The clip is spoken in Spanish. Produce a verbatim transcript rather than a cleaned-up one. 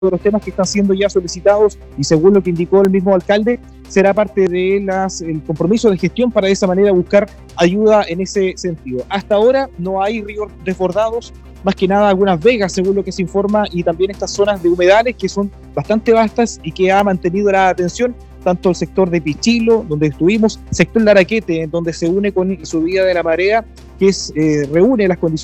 de los temas que están siendo ya solicitados y según lo que indicó el mismo alcalde, será parte de las, el compromiso de gestión para de esa manera buscar ayuda en ese sentido. Hasta ahora no hay ríos desbordados, más que nada algunas vegas según lo que se informa y también estas zonas de humedales que son bastante vastas y que ha mantenido la atención tanto el sector de Pichilo, donde estuvimos, sector Laraquete, donde se une con la subida de la marea, que es, eh, reúne las condiciones